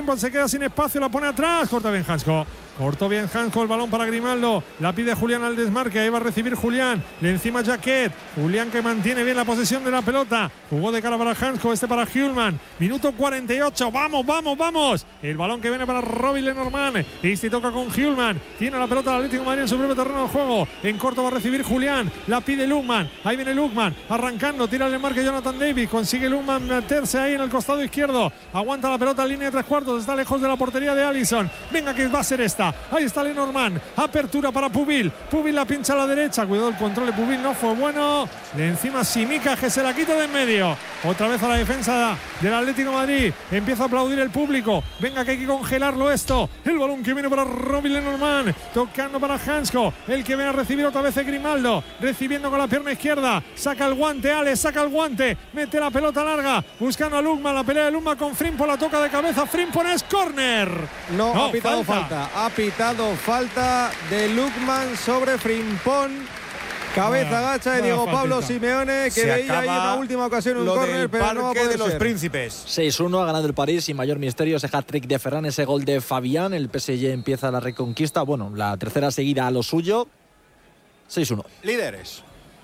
Frimple se queda sin espacio, la pone atrás, corta bien Hansko. Cortó bien Hansko, el balón para Grimaldo. La pide Julián al desmarque. Ahí va a recibir Julián. Le encima Jacquet. Julián que mantiene bien la posesión de la pelota. Jugó de cara para Hansko, este para Hjulmand. Minuto 48. ¡Vamos, vamos, vamos! El balón que viene para Robin Lenormand. Y toca con Hjulmand. Tiene la pelota el Atlético de Madrid en su propio terreno de juego. En corto va a recibir Julián. La pide Lukman. Ahí viene Lukman. Arrancando. Tira el desmarque Jonathan David. Consigue Lukman meterse ahí en el costado izquierdo. Aguanta la pelota en línea de tres cuartos. Está lejos de la portería de Alisson. Venga, que va a ser esta. Ahí está Lenormand, apertura para Pubil. Pubil la pincha a la derecha, cuidado el control de Pubil, no fue bueno. De encima Simica que se la quita de en medio. Otra vez a la defensa del Atlético de Madrid. Empieza a aplaudir el público. Venga que hay que congelarlo esto. El balón que viene para Robin Lenormand. Tocando para Hansko. El que viene a recibir otra vez es Grimaldo. Recibiendo con la pierna izquierda. Saca el guante, Alex, saca el guante. Mete la pelota larga. Buscando a Lukman. La pelea de Lukman con Frimpong. La toca de cabeza. Frimpong es córner. No, ha pitado falta. Ha pitado falta de Lukman sobre Frimpong. Cabeza gacha de Diego Pablo Simeone, que veía ahí una última ocasión un córner, pero no va a poder de los ser. Príncipes. 6-1 ha ganado el París sin mayor misterio. Ese hat-trick de Ferran, ese gol de Fabián. El PSG empieza la reconquista. Bueno, la tercera seguida a lo suyo. 6-1. Líderes.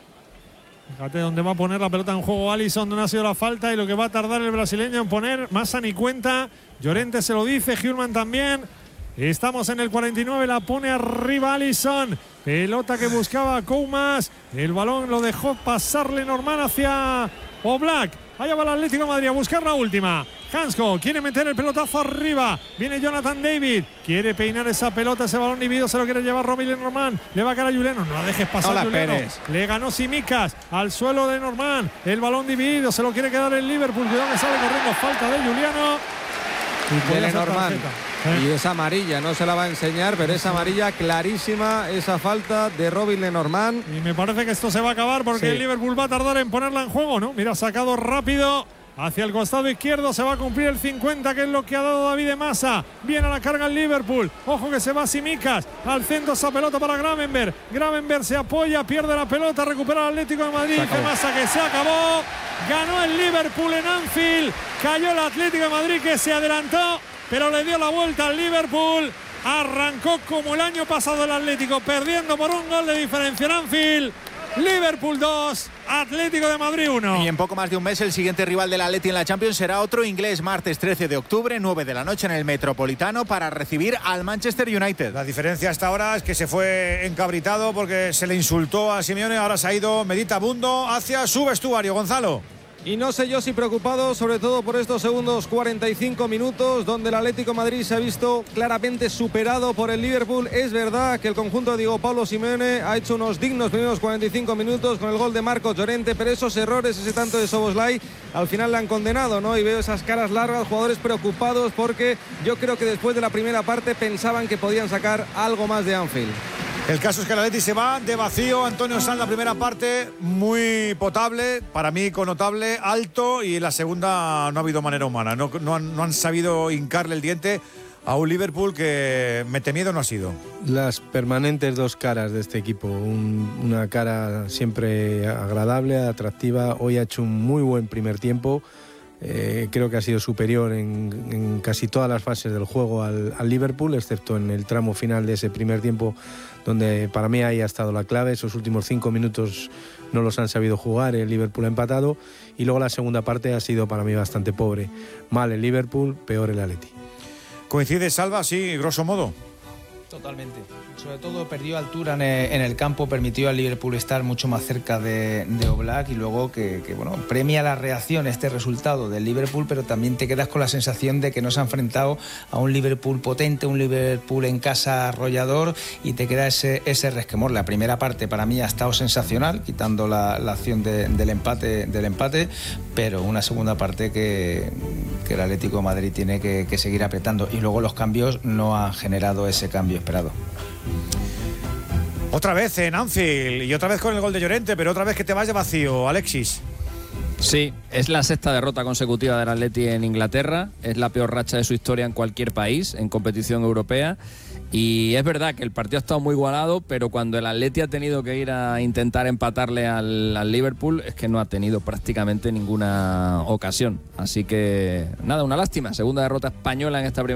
Fíjate dónde va a poner la pelota en juego Alisson, donde ha sido la falta y lo que va a tardar el brasileño en poner. Massa ni cuenta. Llorente se lo dice, Hjulmand también. Estamos en el 49, la pone arriba Alisson. Pelota que buscaba Koumas. El balón lo dejó pasar Lenormand hacia Oblak. Allá va el Atlético de Madrid a buscar la última. Hansko quiere meter el pelotazo arriba. Viene Jonathan David. Quiere peinar esa pelota, ese balón dividido. Se lo quiere llevar Robin Lenormand. Le va a caer a Juliano. No la dejes pasar, Juliano. Le ganó Simicas al suelo de Lenormand. El balón dividido. Se lo quiere quedar el Liverpool. Cuidado que sale corriendo. Falta de Juliano. De Lenormand. Y es amarilla, no se la va a enseñar, pero es amarilla clarísima esa falta de Robin Lenormand. Y me parece que esto se va a acabar porque el Liverpool va a tardar en ponerla en juego, ¿no? Mira, sacado rápido hacia el costado izquierdo, se va a cumplir el 50, que es lo que ha dado David de Massa. Viene a la carga el Liverpool. Ojo que se va Simicas. Al centro esa pelota para Gravenberg. Gravenberg se apoya, pierde la pelota, recupera el Atlético de Madrid. Dice Massa que se acabó. Ganó el Liverpool en Anfield. Cayó el Atlético de Madrid que se adelantó, pero le dio la vuelta al Liverpool. Arrancó como el año pasado el Atlético, perdiendo por un gol de diferencia en Anfield. Liverpool 2, Atlético de Madrid 1. Y en poco más de un mes el siguiente rival del Atleti en la Champions será otro inglés, martes 13 de octubre, 9 de la noche en el Metropolitano, para recibir al Manchester United. La diferencia hasta ahora es que se fue encabritado porque se le insultó a Simeone. Ahora se ha ido meditabundo hacia su vestuario. Gonzalo. Y no sé yo si preocupado, sobre todo por estos segundos 45 minutos, donde el Atlético de Madrid se ha visto claramente superado por el Liverpool. Es verdad que el conjunto de Diego Pablo Simeone ha hecho unos dignos primeros 45 minutos con el gol de Marcos Llorente, pero esos errores, ese tanto de Szoboszlai, al final le han condenado, ¿no? Y veo esas caras largas, jugadores preocupados, porque yo creo que después de la primera parte pensaban que podían sacar algo más de Anfield. El caso es que el Atleti se va de vacío. Antonio Sanz, la primera parte muy potable, para mí connotable, alto, y en la segunda no ha habido manera humana. No han sabido hincarle el diente a un Liverpool que mete miedo no ha sido. Las permanentes dos caras de este equipo. Una cara siempre agradable, atractiva. Hoy ha hecho un muy buen primer tiempo. Creo que ha sido superior en casi todas las fases del juego al Liverpool, excepto en el tramo final de ese primer tiempo, donde para mí ahí ha estado la clave. Esos últimos 5 minutos no los han sabido jugar, el Liverpool ha empatado, y luego la segunda parte ha sido para mí bastante pobre. Mal el Liverpool, peor el Atleti. ¿Coincide, Salva, sí, grosso modo? Totalmente. Sobre todo perdió altura en el campo, permitió al Liverpool estar mucho más cerca de Oblak, y luego que bueno, premia la reacción este resultado del Liverpool, pero también te quedas con la sensación de que no se ha enfrentado a un Liverpool potente, un Liverpool en casa arrollador, y te queda ese resquemor. La primera parte para mí ha estado sensacional, quitando la acción del empate, pero una segunda parte que el Atlético de Madrid tiene que seguir apretando, y luego los cambios no han generado ese cambio esperado. Otra vez en Anfield y otra vez con el gol de Llorente, pero otra vez que te vas de vacío, Alexis. Sí, es la sexta derrota consecutiva del Atleti en Inglaterra, es la peor racha de su historia en cualquier país, en competición europea. Y es verdad que el partido ha estado muy igualado, pero cuando el Atleti ha tenido que ir a intentar empatarle al Liverpool, es que no ha tenido prácticamente ninguna ocasión. Así que nada, una lástima, segunda derrota española en esta primera